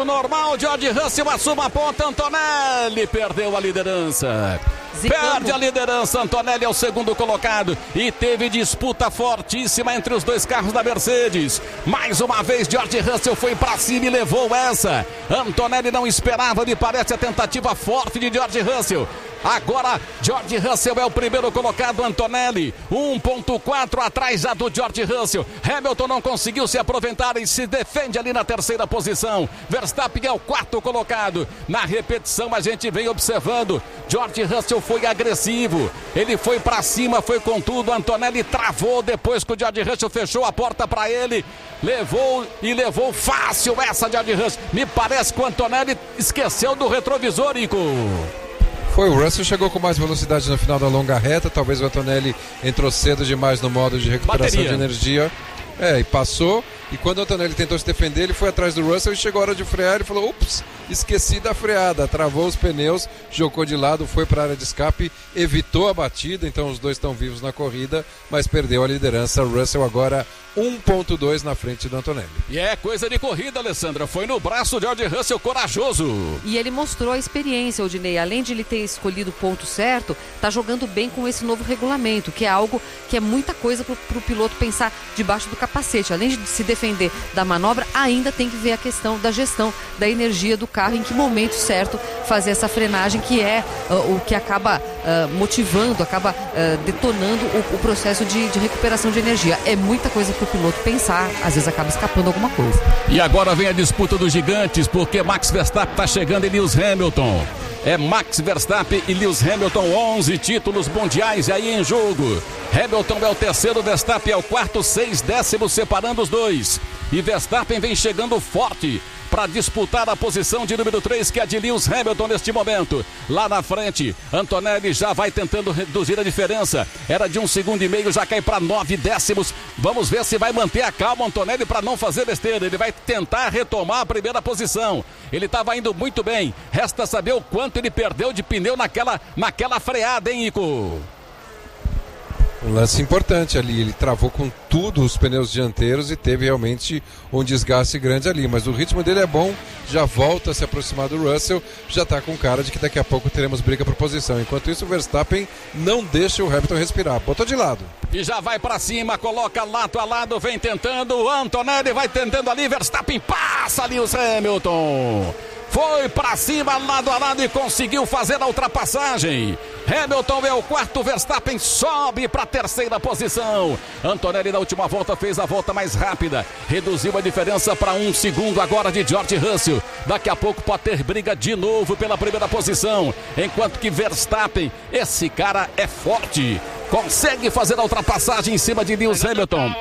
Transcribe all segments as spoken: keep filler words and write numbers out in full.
Tudo normal, George Russell assuma a ponta, Antonelli perdeu a liderança. Zicamo. Perde a liderança, Antonelli é o segundo colocado e teve disputa fortíssima entre os dois carros da Mercedes. Mais uma vez, George Russell foi pra cima e levou essa. Antonelli não esperava, me parece a tentativa forte de George Russell. Agora, George Russell é o primeiro colocado, Antonelli, um ponto quatro atrás já do George Russell. Hamilton não conseguiu se aproveitar e se defende ali na terceira posição. Verstappen é o quarto colocado. Na repetição a gente vem observando, George Russell foi agressivo, ele foi pra cima, foi com tudo. Antonelli travou depois que o George Russell fechou a porta pra ele. Levou e levou fácil essa George Russell. Me parece que o Antonelli esqueceu do retrovisor, Ico. Foi, o Russell chegou com mais velocidade no final da longa reta, talvez o Antonelli entrou cedo demais no modo de recuperação Bateria. de energia. É, e passou, e quando o Antonelli tentou se defender, ele foi atrás do Russell e chegou a hora de frear, ele falou, ups, esqueci da freada, travou os pneus, jogou de lado, foi para a área de escape, evitou a batida, então os dois estão vivos na corrida, mas perdeu a liderança. Russell agora um ponto dois na frente do Antonelli. E é coisa de corrida, Alessandra, foi no braço de George Russell, corajoso. E ele mostrou a experiência, Odinei, além de ele ter escolhido o ponto certo, tá jogando bem com esse novo regulamento, que é algo que é muita coisa pro, pro piloto pensar debaixo do capacete. Além de se defender da manobra, ainda tem que ver a questão da gestão da energia do carro, em que momento certo fazer essa frenagem, que é uh, o que acaba uh, motivando, acaba uh, detonando o, o processo de, de recuperação de energia. É muita coisa para o piloto pensar, às vezes acaba escapando alguma coisa. E agora vem a disputa dos gigantes, porque Max Verstappen está chegando e Lewis Hamilton. É Max Verstappen e Lewis Hamilton, onze títulos mundiais aí em jogo. Hamilton é o terceiro, Verstappen é o quarto, seis décimos separando os dois. E Verstappen vem chegando forte para disputar a posição de número três, que é a de Lewis Hamilton neste momento. Lá na frente, Antonelli já vai tentando reduzir a diferença. Era de um segundo e meio, já cai para nove décimos. Vamos ver se vai manter a calma, Antonelli, para não fazer besteira. Ele vai tentar retomar a primeira posição. Ele estava indo muito bem. Resta saber o quanto ele perdeu de pneu naquela, naquela freada, hein, Ico? Um lance importante ali, ele travou com tudo os pneus dianteiros e teve realmente um desgaste grande ali, mas o ritmo dele é bom, já volta a se aproximar do Russell, já está com cara de que daqui a pouco teremos briga por posição. Enquanto isso, o Verstappen não deixa o Hamilton respirar, botou de lado. E já vai para cima, coloca lado a lado, vem tentando, o Antonelli vai tentando ali, Verstappen passa ali os Hamilton. Foi para cima, lado a lado, e conseguiu fazer a ultrapassagem. Hamilton é o quarto, Verstappen sobe para a terceira posição. Antonelli na última volta fez a volta mais rápida, reduziu a diferença para um segundo agora de George Russell. Daqui a pouco pode ter briga de novo pela primeira posição, enquanto que Verstappen, esse cara é forte, consegue fazer a ultrapassagem em cima de Lewis Hamilton.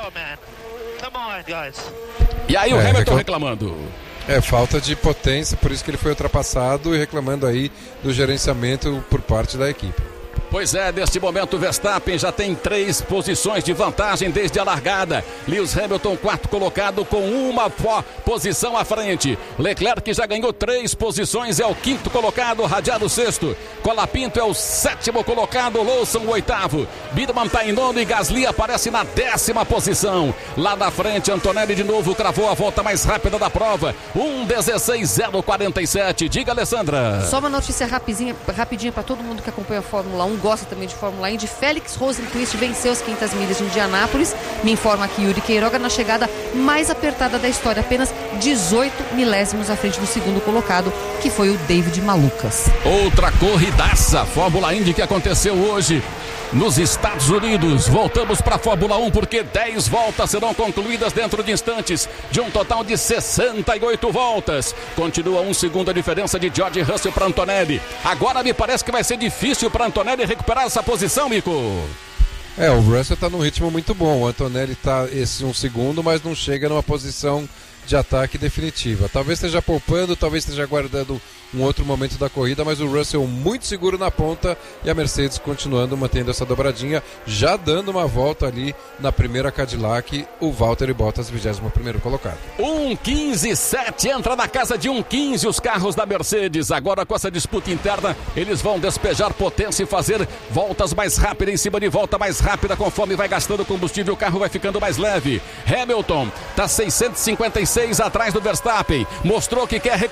E aí o é, Hamilton reclam... reclamando. É, falta de potência, por isso que ele foi ultrapassado e reclamando aí do gerenciamento por parte da equipe. Pois é, neste momento o Verstappen já tem três posições de vantagem desde a largada. Lewis Hamilton, quarto colocado, com uma posição à frente. Leclerc já ganhou três posições, é o quinto colocado, Radiado sexto. Colapinto é o sétimo colocado, Lawson o oitavo. Bidman está em nono e Gasly aparece na décima posição. Lá na frente, Antonelli de novo cravou a volta mais rápida da prova. um dezesseis zero quarenta e sete. Diga, Alessandra. Só uma notícia rapidinha, rapidinha para todo mundo que acompanha a Fórmula um, gosta também de Fórmula Indy. Félix Rosenqvist venceu as quinhentas milhas de Indianápolis. Me informa aqui Yuri Queiroga na chegada mais apertada da história, apenas dezoito milésimos à frente do segundo colocado, que foi o David Malukas. Outra corridaça, Fórmula Indy, que aconteceu hoje nos Estados Unidos. Voltamos para a Fórmula um, porque dez voltas serão concluídas dentro de instantes, de um total de sessenta e oito voltas. Continua um segundo a diferença de George Russell para Antonelli. Agora me parece que vai ser difícil para Antonelli recuperar essa posição, Mico. É, o Russell está num ritmo muito bom. O Antonelli está esse um segundo, mas não chega numa posição de ataque definitiva. Talvez esteja poupando, talvez esteja guardando um outro momento da corrida, mas o Russell muito seguro na ponta e a Mercedes continuando mantendo essa dobradinha, já dando uma volta ali na primeira Cadillac, o Valtteri Bottas, vigésimo primeiro colocado. um quinze sete, entra na casa de um quinze os carros da Mercedes. Agora com essa disputa interna, eles vão despejar potência e fazer voltas mais rápidas em cima de volta mais rápida, conforme vai gastando combustível, o carro vai ficando mais leve. Hamilton está seiscentos e cinquenta e seis atrás do Verstappen, mostrou que quer